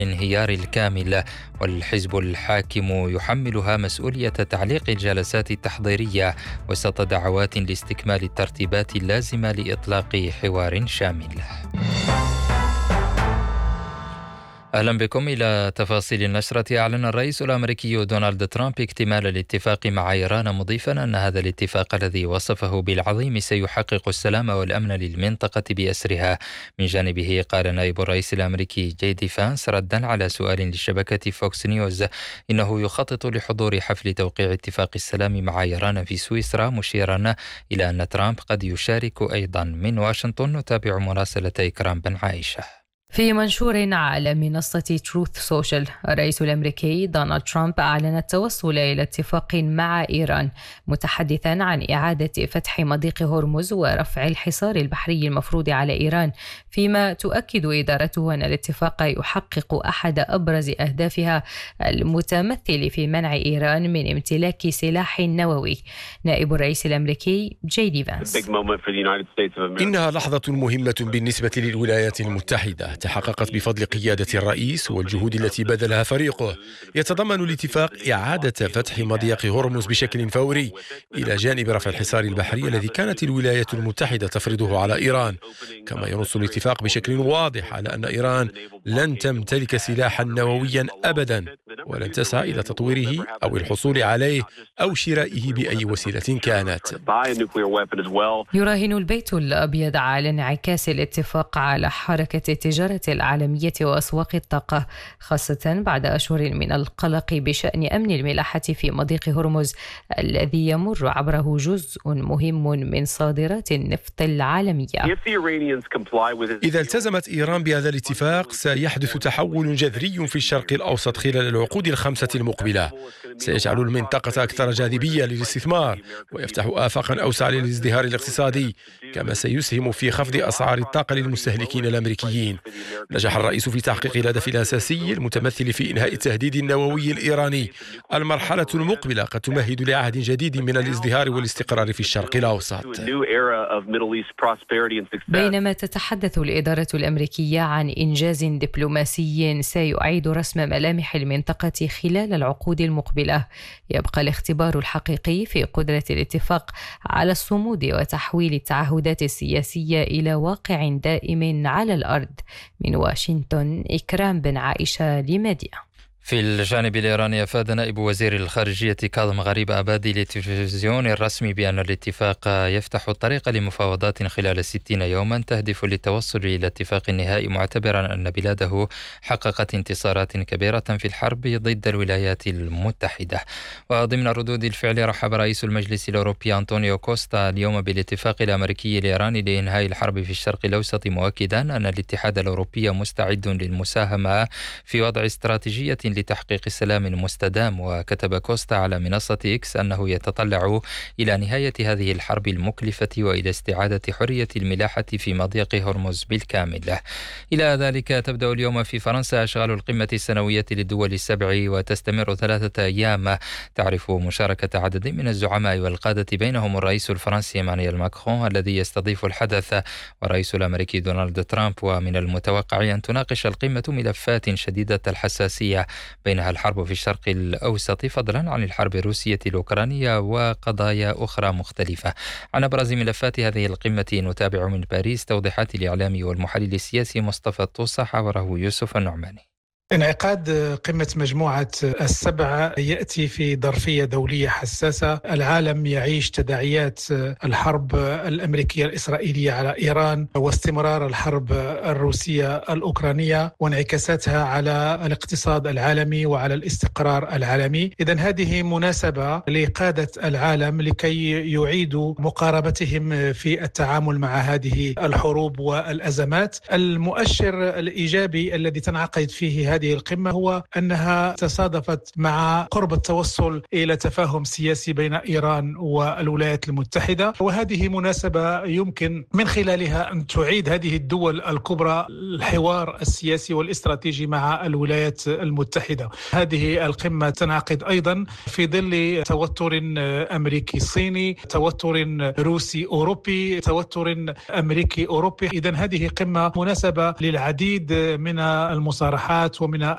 الانهيار الكامل، والحزب الحاكم يحملها مسؤولية تعليق الجلسات التحضيرية وسط دعوات لاستكمال الترتيبات اللازمة لإطلاق حوار شامل. أهلا بكم إلى تفاصيل النشرة. أعلن الرئيس الأمريكي دونالد ترامب اكتمال الاتفاق مع إيران، مضيفا أن هذا الاتفاق الذي وصفه بالعظيم سيحقق السلام والأمن للمنطقة بأسرها. من جانبه قال نائب الرئيس الأمريكي جي دي فانس ردا على سؤال لشبكة فوكس نيوز إنه يخطط لحضور حفل توقيع اتفاق السلام مع إيران في سويسرا، مشيرا إلى أن ترامب قد يشارك أيضا. من واشنطن نتابع مراسلة إكرام بن عائشة. في منشور على منصة تروث سوشيال، الرئيس الأمريكي دونالد ترامب أعلن التوصل إلى اتفاق مع إيران، متحدثا عن إعادة فتح مضيق هرمز ورفع الحصار البحري المفروض على إيران، فيما تؤكد إدارته أن الاتفاق يحقق أحد أبرز أهدافها المتمثل في منع إيران من امتلاك سلاح نووي. نائب الرئيس الأمريكي جي دي فانس: إنها لحظة مهمة بالنسبة للولايات المتحدة، تحققت بفضل قيادة الرئيس والجهود التي بذلها فريقه. يتضمن الاتفاق إعادة فتح مضيق هرمز بشكل فوري، إلى جانب رفع الحصار البحري الذي كانت الولايات المتحدة تفرضه على إيران. كما ينص الاتفاق بشكل واضح على أن إيران لن تمتلك سلاحا نوويا أبدا، ولن تسعى إلى تطويره أو الحصول عليه أو شرائه بأي وسيلة كانت. يراهن البيت الأبيض على انعكاس الاتفاق على حركة التجارة العالمية وأسواق الطاقة، خاصة بعد أشهر من القلق بشأن أمن الملاحة في مضيق هرمز الذي يمر عبره جزء مهم من صادرات النفط العالمية. إذا التزمت إيران بهذا الاتفاق سيحدث تحول جذري في الشرق الأوسط خلال العقود 5 المقبلة. سيجعل المنطقة أكثر جاذبية للاستثمار ويفتح آفاقا أوسع للازدهار الاقتصادي، كما سيسهم في خفض أسعار الطاقة للمستهلكين الأمريكيين. نجح الرئيس في تحقيق الهدف الأساسي المتمثل في إنهاء التهديد النووي الإيراني. المرحلة المقبلة قد تمهد لعهد جديد من الازدهار والاستقرار في الشرق الأوسط. بينما تتحدث الإدارة الأمريكية عن إنجاز دبلوماسي سيعيد رسم ملامح المنطقة خلال العقود المقبلة، يبقى الاختبار الحقيقي في قدرة الاتفاق على الصمود وتحويل التعهدات السياسية إلى واقع دائم على الأرض. من واشنطن إكرام بن عائشة لميديا. في الجانب الإيراني أفاد نائب وزير الخارجية كاظم غريب أبادي للتلفزيون الرسمي بأن الاتفاق يفتح الطريق لمفاوضات خلال 60 يوما تهدف للتوصل إلى اتفاق نهائي، معتبرا أن بلاده حققت انتصارات كبيرة في الحرب ضد الولايات المتحدة. وضمن ردود الفعل رحب رئيس المجلس الأوروبي أنطونيو كوستا اليوم بالاتفاق الأمريكي الإيراني لإنهاء الحرب في الشرق الأوسط، مؤكدا أن الاتحاد الأوروبي مستعد للمساهمة في وضع استراتيجية لتحقيق السلام المستدام. وكتب كوستا على منصة إكس أنه يتطلع إلى نهاية هذه الحرب المكلفة وإلى استعادة حرية الملاحة في مضيق هرمز بالكامل. إلى ذلك تبدأ اليوم في فرنسا أشغال القمة السنوية للدول السبع وتستمر 3 أيام، تعرف مشاركة عدد من الزعماء والقادة بينهم الرئيس الفرنسي إيمانويل ماكرون الذي يستضيف الحدث والرئيس الأمريكي دونالد ترامب. ومن المتوقع أن تناقش القمة ملفات شديدة الحساسية بينها الحرب في الشرق الأوسط فضلا عن الحرب الروسية الأوكرانية وقضايا أخرى مختلفة. عن أبرز ملفات هذه القمة نتابع من باريس توضيحات الإعلامي والمحلل السياسي مصطفى الطوسة، حوره يوسف النعماني. انعقاد قمة مجموعة السبعة يأتي في ظرفية دولية حساسة. العالم يعيش تداعيات الحرب الأمريكية الإسرائيلية على إيران واستمرار الحرب الروسية الأوكرانية وانعكاساتها على الاقتصاد العالمي وعلى الاستقرار العالمي. إذن هذه مناسبة لقادة العالم لكي يعيدوا مقاربتهم في التعامل مع هذه الحروب والأزمات. المؤشر الإيجابي الذي تنعقد فيه هذه القمة هو أنها تصادفت مع قرب التوصل إلى تفاهم سياسي بين إيران والولايات المتحدة، وهذه مناسبة يمكن من خلالها أن تعيد هذه الدول الكبرى الحوار السياسي والاستراتيجي مع الولايات المتحدة. هذه القمة تنعقد أيضا في ظل توتر أمريكي صيني، توتر روسي أوروبي، توتر أمريكي أوروبي. إذن هذه قمة مناسبة للعديد من المصارحات ومن